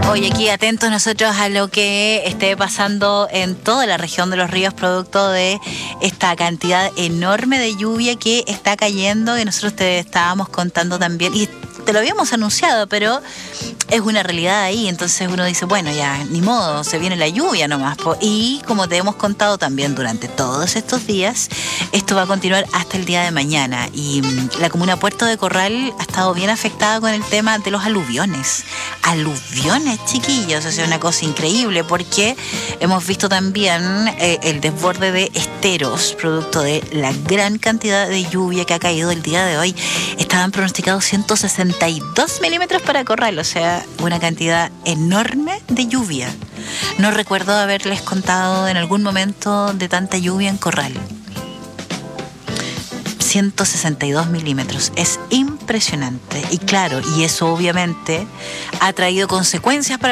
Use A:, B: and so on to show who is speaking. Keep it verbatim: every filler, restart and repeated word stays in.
A: Hoy aquí atentos nosotros a lo que esté pasando en toda la región de Los Ríos, producto de esta cantidad enorme de lluvia que está cayendo, que nosotros te estábamos contando también, y te lo habíamos anunciado, pero es una realidad ahí. Entonces uno dice, bueno, ya, ni modo, se viene la lluvia nomás, po. Y como te hemos contado también durante todos estos días, esto va a continuar hasta el día de mañana. Y mmm, la comuna Puerto de Corral ha estado bien afectada con el tema de los aluviones. Aluviones, chiquillos, o sea, una cosa increíble, porque hemos visto también eh, el desborde de esteros, producto de la gran cantidad de lluvia que ha caído el día de hoy. Estaban pronosticados ciento sesenta y dos milímetros para Corral, o sea, una cantidad enorme de lluvia. No recuerdo haberles contado en algún momento de tanta lluvia en Corral. ciento sesenta y dos milímetros, es impresionante. Y claro, y eso obviamente ha traído consecuencias para